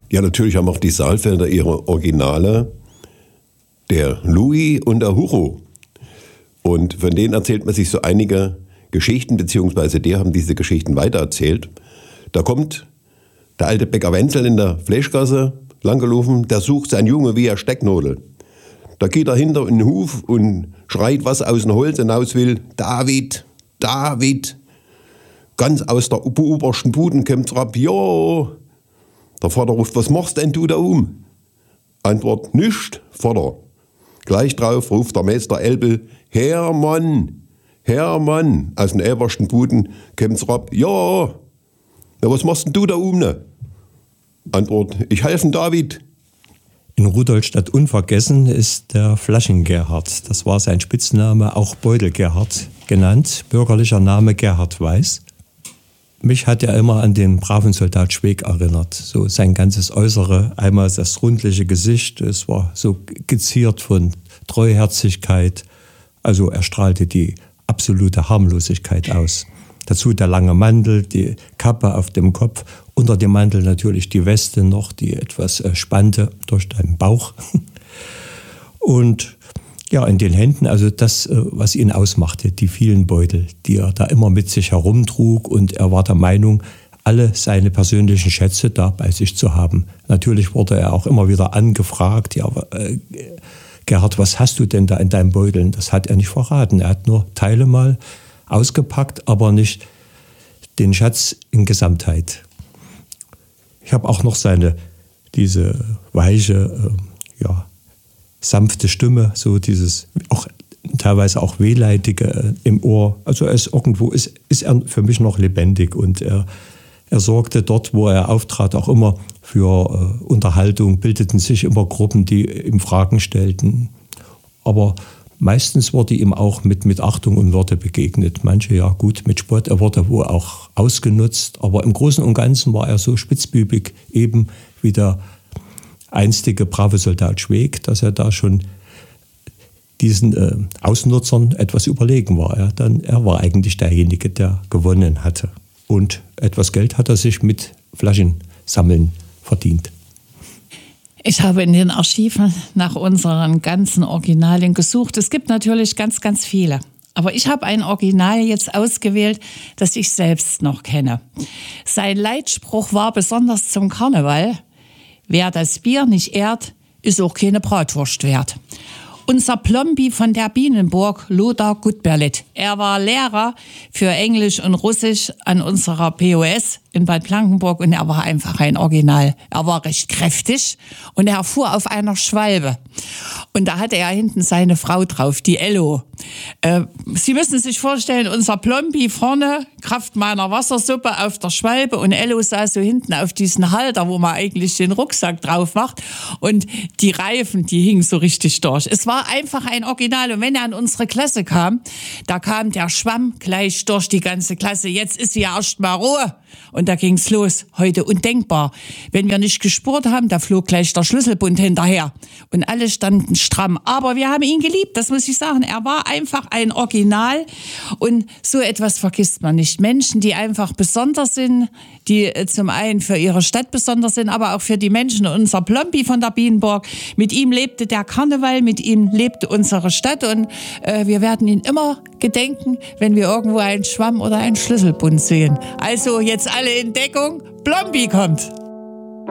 Ja, natürlich haben auch die Saalfelder ihre Originale, der Louis und der Hucho. Und von denen erzählt man sich so einige Geschichten, beziehungsweise die haben diese Geschichten weitererzählt. Da kommt der alte Bäcker Wenzel in der Fleischgasse langgelaufen, der sucht sein Junge wie eine Stecknadel. Da geht er hinter in den Hof und schreit, was aus dem Holz hinaus will. David, David. Ganz aus der obersten Buden kommt Rapp, ja. Der Vater ruft, was machst denn du da um? Antwort, nischt, Vater. Gleich drauf ruft der Meister Elbel, Hermann, Hermann. Aus den obersten Buden kommt Rapp, ja. Na, was machst denn du da um? Ne? Antwort, ich helfe David. In Rudolstadt unvergessen ist der Flaschen-Gerhard. Das war sein Spitzname, auch Beutel-Gerhard genannt. Bürgerlicher Name Gerhard Weiß. Mich hat er immer an den braven Soldat Schweig erinnert. So sein ganzes Äußere, einmal das rundliche Gesicht, es war so geziert von Treuherzigkeit. Also er strahlte die absolute Harmlosigkeit aus. Dazu der lange Mantel, die Kappe auf dem Kopf, unter dem Mantel natürlich die Weste noch, die etwas spannte durch den Bauch. Und ja, in den Händen, also das, was ihn ausmachte, die vielen Beutel, die er da immer mit sich herumtrug. Und er war der Meinung, alle seine persönlichen Schätze da bei sich zu haben. Natürlich wurde er auch immer wieder angefragt, ja, Gerhard, was hast du denn da in deinen Beuteln? Das hat er nicht verraten. Er hat nur Teile mal ausgepackt, aber nicht den Schatz in Gesamtheit. Ich habe auch noch diese weiche, sanfte Stimme, so dieses auch teilweise auch wehleidige im Ohr. Also irgendwo ist er für mich noch lebendig und er sorgte dort, wo er auftrat, auch immer für Unterhaltung, bildeten sich immer Gruppen, die ihm Fragen stellten. Aber meistens wurde ihm auch mit Achtung und Würde begegnet. Manche ja gut mit Spott, er wurde wohl auch ausgenutzt. Aber im Großen und Ganzen war er so spitzbübig, eben wie der einstige brave Soldat Schweig, dass er da schon diesen Ausnutzern etwas überlegen war. Er war eigentlich derjenige, der gewonnen hatte. Und etwas Geld hat er sich mit Flaschensammeln verdient. Ich habe in den Archiven nach unseren ganzen Originalien gesucht. Es gibt natürlich ganz, ganz viele. Aber ich habe ein Original jetzt ausgewählt, das ich selbst noch kenne. Sein Leitspruch war besonders zum Karneval: Wer das Bier nicht ehrt, ist auch keine Bratwurst wert. Unser Plombi von der Bienenburg, Lothar Gutberlet. Er war Lehrer für Englisch und Russisch an unserer POS in Bad Blankenburg und er war einfach ein Original. Er war recht kräftig und er fuhr auf einer Schwalbe. Und da hatte er hinten seine Frau drauf, die Ello. Sie müssen sich vorstellen, unser Plombi vorne, Kraft meiner Wassersuppe auf der Schwalbe und Ello saß so hinten auf diesen Halter, wo man eigentlich den Rucksack drauf macht und die Reifen, die hingen so richtig durch. Es war einfach ein Original und wenn er an unsere Klasse kam, da kam der Schwamm gleich durch die ganze Klasse. Jetzt ist ja erst mal Ruhe. Und da ging's los. Heute undenkbar. Wenn wir nicht gespurt haben, da flog gleich der Schlüsselbund hinterher. Und alle standen stramm. Aber wir haben ihn geliebt, das muss ich sagen. Er war einfach ein Original. Und so etwas vergisst man nicht. Menschen, die einfach besonders sind, die zum einen für ihre Stadt besonders sind, aber auch für die Menschen. Unser Plombi von der Bienenburg, mit ihm lebte der Karneval, mit ihm lebte unsere Stadt. Und wir werden ihn immer gedenken, wenn wir irgendwo einen Schwamm oder einen Schlüsselbund sehen. Also jetzt alle in Deckung, Plombi kommt.